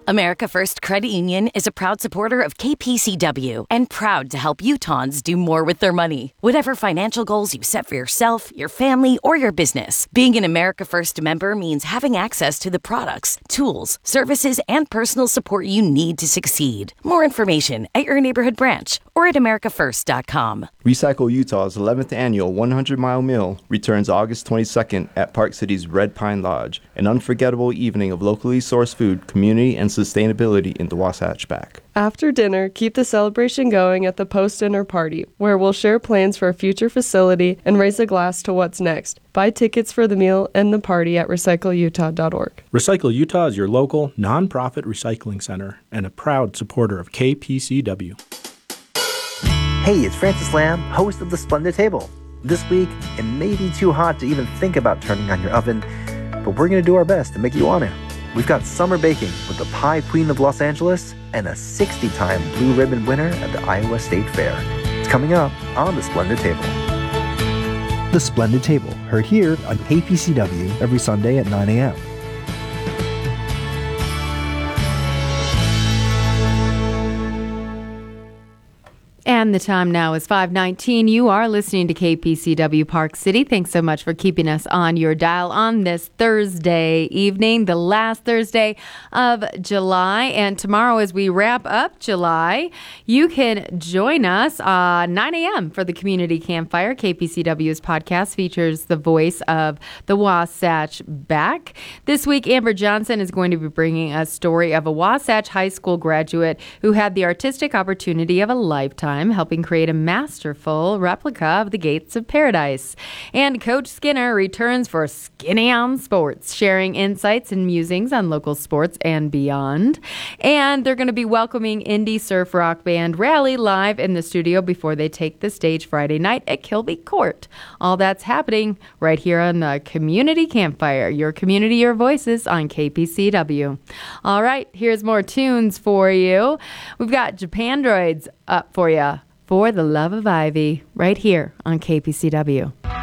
America First Credit Union is a proud supporter of KPCW and proud to help Utahns do more with their money. Whatever financial goals you set for yourself, your family, or your business, being an America First member means having access to the products, tools, services, and personal support you need to succeed. More information at your neighborhood branch or at americafirst.com. Recycle Utah's 11th annual 100-mile meal returns August 22nd at Park City's Red Pine Lodge, an unforgettable evening of locally sourced food, community, and sustainability in the Wasatch Back. After dinner, keep the celebration going at the post-dinner party, where we'll share plans for a future facility and raise a glass to what's next. Buy tickets for the meal and the party at recycleutah.org. Recycle Utah is your local, nonprofit recycling center and a proud supporter of KPCW. Hey, it's Francis Lamb, host of The Splendid Table. This week, it may be too hot to even think about turning on your oven, but we're going to do our best to make you want to. We've got summer baking with the Pie Queen of Los Angeles and a 60-time Blue Ribbon winner at the Iowa State Fair. It's coming up on The Splendid Table. The Splendid Table, heard here on KPCW every Sunday at 9 a.m. And the time now is 5:19. You are listening to KPCW Park City. Thanks so much for keeping us on your dial on this Thursday evening, the last Thursday of July. And tomorrow, as we wrap up July, you can join us 9 a.m. for the Community Campfire. KPCW's podcast features the voice of the Wasatch Back. This week, Amber Johnson is going to be bringing a story of a Wasatch High School graduate who had the artistic opportunity of a lifetime, helping create a masterful replica of the Gates of Paradise. And Coach Skinner returns for Skinny on Sports, sharing insights and musings on local sports and beyond. And they're going to be welcoming indie surf rock band Rally live in the studio before they take the stage Friday night at Kilby Court. All that's happening right here on the Community Campfire. Your community, your voices on KPCW. All right, here's more tunes for you. We've got Japandroids up for you. For the Love of Ivy, right here on KPCW.